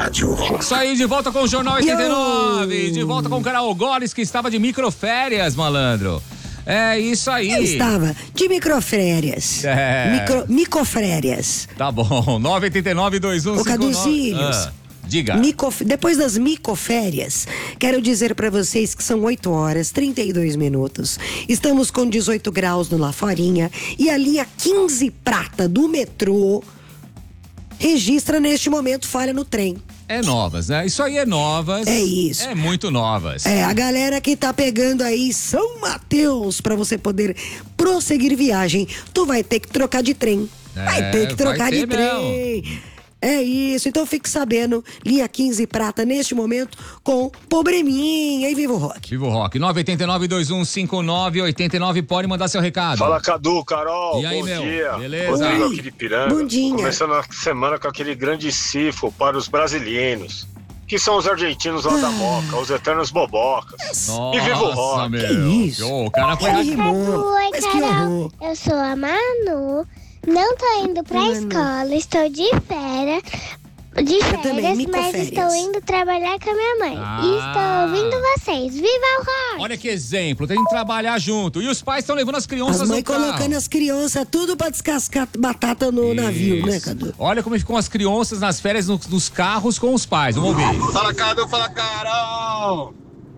rádio. Isso aí, de volta com o Jornal 89. De volta com o Carol Goles, que estava de microférias, malandro. É isso aí. Eu estava de microférias. Micoférias. Tá bom. 989-2159. Ô, Caduzilhos. Diga. Depois das micoférias, quero dizer pra vocês que são 8h32. Estamos com 18 graus no Laforinha e a linha 15 prata do metrô registra neste momento falha no trem. É novas, né? Isso aí é novas. É isso. É muito novas. É, a galera que tá pegando aí São Mateus pra você poder prosseguir viagem, tu vai ter que trocar de trem. Vai ter que trocar de trem. É isso, então fique sabendo, linha 15 prata neste momento com probleminha e Vivo Rock. Vivo Rock, 989-2159-89, pode mandar seu recado. Fala, Cadu, Carol, e aí, bom meu? dia. Beleza? Rodrigo aqui de Piranga. Bom dia. Começando a semana com aquele grande cifo para os brasileiros, que são os argentinos lá da Moca, os eternos bobocas. Nossa, e Vivo Rock. meu. Que isso? O cara foi... Oi, mas que horror. Eu sou a Manu, não tô indo pra escola, estou de férias, também, mas micoférias. estou indo trabalhar com a minha mãe. E estou ouvindo vocês. Viva o rock! Olha que exemplo, tem que trabalhar junto. E os pais estão levando as crianças As no mães carro. colocando as crianças tudo pra descascar batata no navio, né, Cadu? Olha como ficam as crianças nas férias nos carros com os pais. Vamos ouvir. Fala, Cadu, fala, Carol.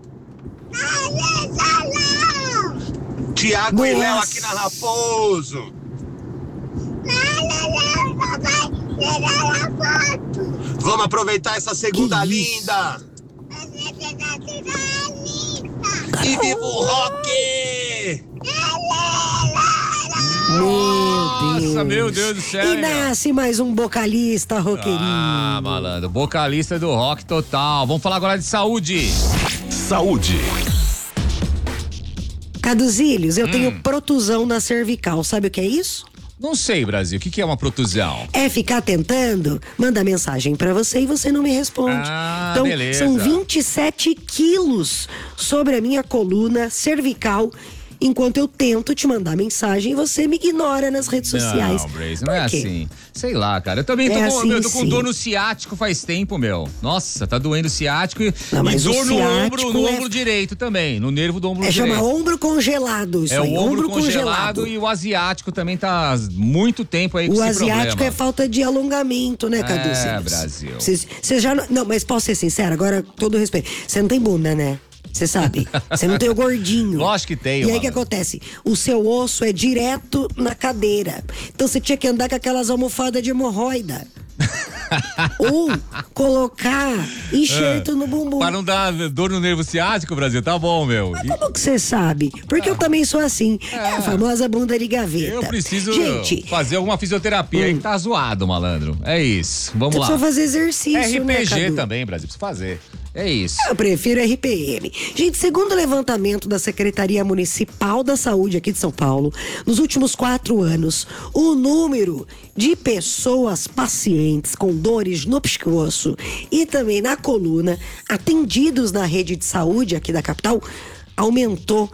Tiago e Léo aqui na Raposo. Vamos aproveitar essa segunda linda. E Vivo Rock! Nossa, meu Deus do céu. E nasce mais um vocalista roqueirinho. Ah, malandro, vocalista do rock total. Vamos falar agora de saúde. Saúde. Caduzilhos, eu tenho protusão na cervical, sabe o que é isso? Não sei, Brasil, o que é uma protusão? É ficar tentando, manda mensagem pra você e você não me responde. Ah, então, beleza. são 27 quilos sobre a minha coluna cervical, enquanto eu tento te mandar mensagem e você me ignora nas redes sociais. Não, Brasil, não é Por quê? assim. Sei lá, cara. Eu também tô, eu tô com dor no ciático faz tempo, meu. Nossa, tá doendo o ciático e mas dor o no ciático ombro direito também, no nervo do ombro direito. Chama ombro congelado, isso aí. O ombro congelado e o asiático também tá há muito tempo aí com o esse problema. asiático é falta de alongamento, né, Cadu? Brasil. Você já não, mas posso ser sincero, agora todo respeito. Você não tem bunda, né? Você sabe, você não tem o gordinho. Lógico que tem. E aí o que acontece? O seu osso é direto na cadeira. Então você tinha que andar com aquelas almofadas de hemorroida. Ou colocar enxerto no bumbum. Para não dar dor no nervo ciático, Brasil, tá bom, meu. Mas como que você sabe? Porque eu também sou assim. É a famosa bunda de gaveta. Eu preciso fazer alguma fisioterapia aí que tá zoado, malandro. É isso. Vamos lá. Você precisa fazer exercício, né, RPG Cadu? também, Brasil, precisa fazer. É isso. Eu prefiro RPM. Gente, segundo o levantamento da Secretaria Municipal da Saúde aqui de São Paulo, nos últimos 4 anos, o número de pessoas pacientes com dores no pescoço e também na coluna, atendidos na rede de saúde aqui da capital, aumentou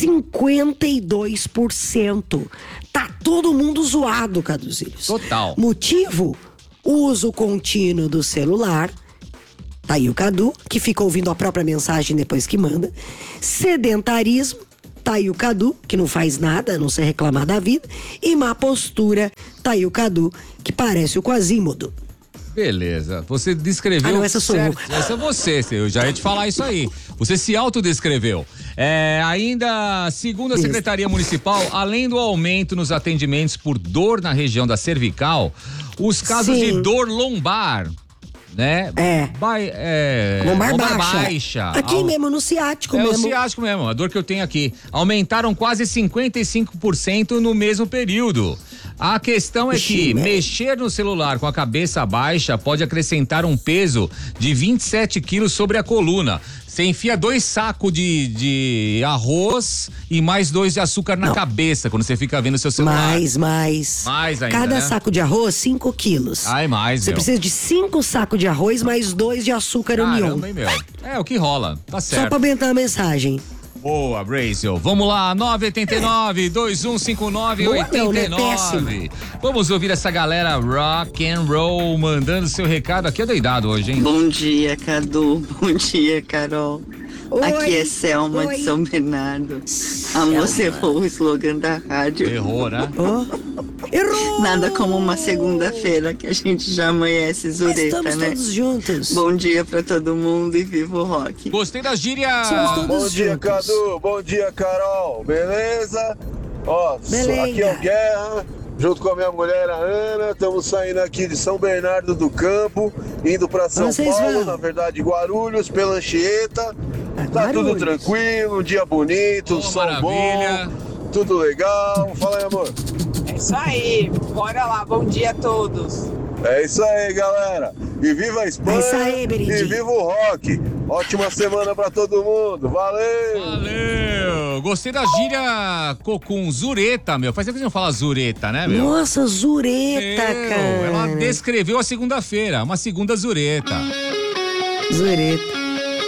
52%. Tá todo mundo zoado, Caduzilhos. Total. Motivo? Uso contínuo do celular. Tá aí o Cadu, que fica ouvindo a própria mensagem depois que manda. Sedentarismo. Tá aí o Cadu, que não faz nada, a não ser reclamar da vida. E má postura. Tá aí o Cadu, que parece o Quasímodo. Beleza. Você descreveu. Ah, não, essa sou eu. Essa é você. Eu já ia te falar isso aí. Você se autodescreveu. Ainda, segundo a Secretaria Municipal, além do aumento nos atendimentos por dor na região da cervical, os casos de dor lombar, né? Lombar baixa. Aqui mesmo, no ciático mesmo. É o ciático mesmo, a dor que eu tenho aqui. Aumentaram quase 55% no mesmo período. A questão é que mexer no celular com a cabeça baixa pode acrescentar um peso de 27 quilos sobre a coluna. Você enfia 2 sacos de arroz e mais 2 de açúcar na cabeça quando você fica vendo o seu celular. Mais ainda, Cada né? saco de arroz, 5 quilos. Ai, mais, Você precisa de 5 sacos de arroz mais 2 de açúcar união. Caramba, hein, meu? É o que rola, tá certo. Só pra aumentar a mensagem. Boa, Brasil. Vamos lá, 989-2159-89. Vamos ouvir essa galera rock and roll mandando seu recado aqui. É doidado hoje, hein? Bom dia, Cadu. Bom dia, Carol. Oi, Aqui é Selma oi. de São Bernardo. A moça errou o slogan da rádio. Errou, né? Errou! Nada como uma segunda-feira que a gente já amanhece zureta, Estamos né? todos juntos. Bom dia pra todo mundo e viva o rock. Gostei da gíria. Somos todos Bom dia, juntos. Cadu. Bom dia, Carol. Beleza? Ó, Beleza. aqui é o Guerra, junto com a minha mulher, a Ana. Estamos saindo aqui de São Bernardo do Campo, indo para São Vocês Paulo, vão? na verdade, Guarulhos, pela Anchieta. Tá tudo Guarulhos. tranquilo, um dia bonito, Oh, sol maravilha. bom, tudo legal. Fala aí, amor. É isso aí, bora lá, bom dia a todos. É isso aí, galera. E viva a Espanha, É isso aí, Berindi. e viva o rock. Ótima semana para todo mundo. Valeu! Valeu! Gostei da gíria Cocum, zureta, meu. Faz tempo que você não fala zureta, né, meu? Nossa, zureta, Meu, cara. ela descreveu a segunda-feira, uma segunda zureta. Zureta.